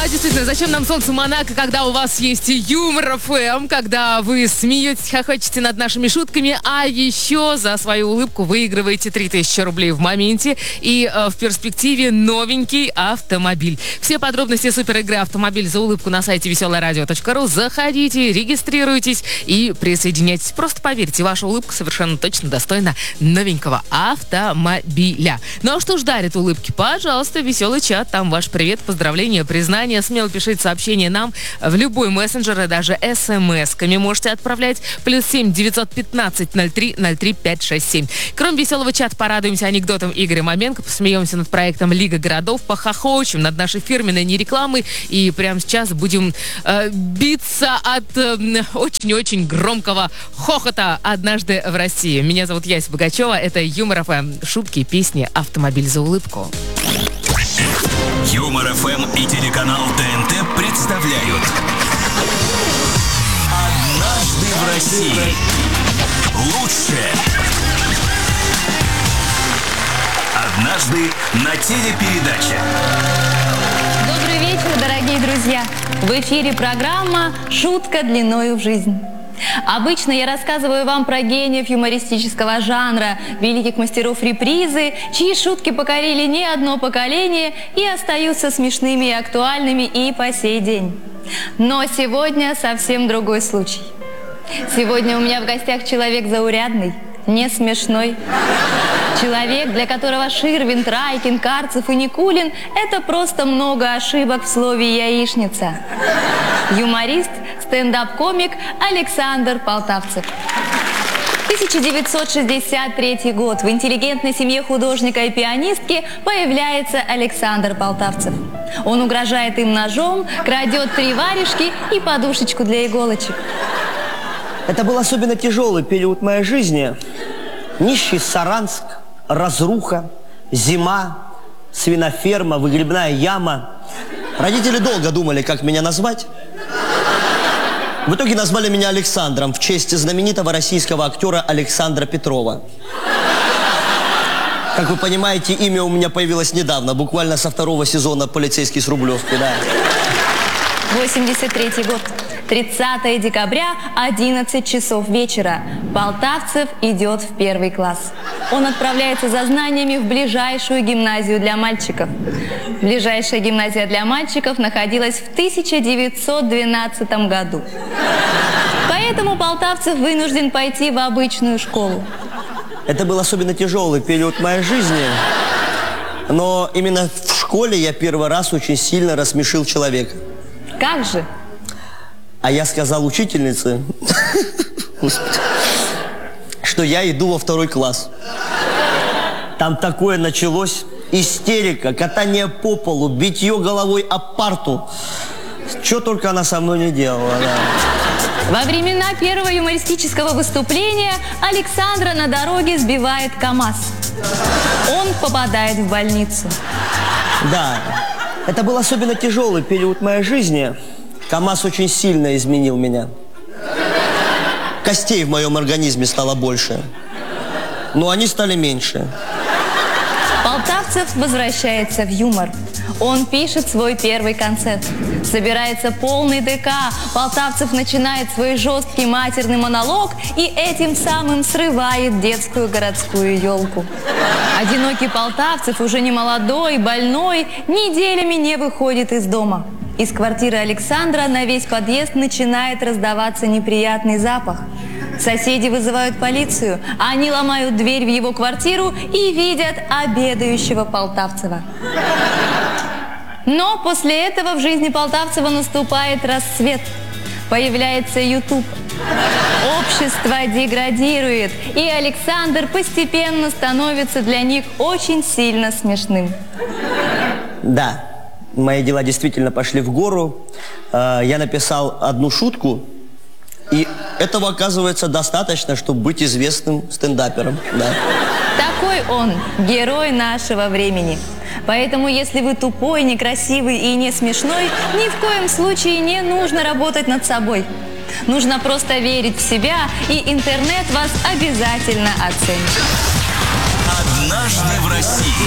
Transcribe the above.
действительно, зачем нам солнце Монако, когда у вас есть Юмор ФМ, когда вы смеетесь, хохочете над нашими шутками, а еще за свою улыбку выигрываете 3000 рублей в моменте и в перспективе новенький автомобиль. Все подробности суперигры «Автомобиль за улыбку» на сайте веселорадио.ру. Заходите, регистрируйтесь и присоединяйтесь. Просто поверьте, ваша улыбка совершенно точно достойна новенького автомобиля. Ну а что ж дарит улыбки? Пожалуйста, веселый чат, там ваш привет, поздравления, признания. Смело пишите сообщения нам в любой мессенджер, и даже смс-ками можете отправлять. +7 915 03 03 567. Кроме веселого чата, порадуемся анекдотом Игоря Маменко, посмеемся над проектом «Лига городов», похохочем над нашей фирменной нерекламой и прямо сейчас будем биться от очень-очень громкого хохота однажды в России. Меня зовут Яся Богачева, это Юмор ФМ. Шутки, песни, «Автомобиль за улыбку». Юмор ФМ и телеканал ТНТ представляют «Однажды в России». Лучшее. Однажды на телепередаче. Добрый вечер, дорогие друзья! В эфире программа «Шутка длиною в жизнь». Обычно я рассказываю вам про гениев юмористического жанра, великих мастеров репризы, чьи шутки покорили не одно поколение и остаются смешными и актуальными и по сей день. Но сегодня совсем другой случай. Сегодня у меня в гостях человек заурядный, не смешной. Человек, для которого Ширвин, Райкин, Карцев и Никулин – это просто много ошибок в слове «яичница». Юморист, стендап-комик Александр Полтавцев. 1963 год. В интеллигентной семье художника и пианистки появляется Александр Полтавцев. Он угрожает им ножом, крадет 3 варежки и подушечку для иголочек. Это был особенно тяжелый период моей жизни. Нищий Саранск, разруха, зима, свиноферма, выгребная яма. Родители долго думали, как меня назвать. В итоге назвали меня Александром в честь знаменитого российского актера Александра Петрова. Как вы понимаете, имя у меня появилось недавно, буквально со 2-го сезона «Полицейский с Рублевки», да. 83 год. 30 декабря, 11 часов вечера. Полтавцев идет в 1 класс. Он отправляется за знаниями в ближайшую гимназию для мальчиков. Ближайшая гимназия для мальчиков находилась в 1912 году. Поэтому Полтавцев вынужден пойти в обычную школу. Это был особенно тяжелый период моей жизни. Но именно в школе я первый раз очень сильно рассмешил человека. Как же? А я сказал учительнице, что я иду во 2 класс. Там такое началось. Истерика, катание по полу, битье головой об парту. Что только она со мной не делала, да. Во времена первого юмористического выступления Александра на дороге сбивает КамАЗ. Он попадает в больницу. Да, это был особенно тяжелый период моей жизни. КамАЗ очень сильно изменил меня. Костей в моем организме стало больше, но они стали меньше. Полтавцев возвращается в юмор. Он пишет свой первый концерт. Собирается полный ДК. Полтавцев начинает свой жесткий матерный монолог и этим самым срывает детскую городскую елку. Одинокий Полтавцев, уже не молодой, больной, неделями не выходит из дома. Из квартиры Александра на весь подъезд начинает раздаваться неприятный запах. Соседи вызывают полицию, а они ломают дверь в его квартиру и видят обедающего Полтавцева. Но после этого в жизни Полтавцева наступает рассвет. Появляется YouTube. Общество деградирует, и Александр постепенно становится для них очень сильно смешным. Да, мои дела действительно пошли в гору. Я написал одну шутку, и этого, оказывается, достаточно, чтобы быть известным стендапером. Да. Такой он, герой нашего времени. Поэтому, если вы тупой, некрасивый и не смешной, ни в коем случае не нужно работать над собой. Нужно просто верить в себя, и интернет вас обязательно оценит. «Однажды в России».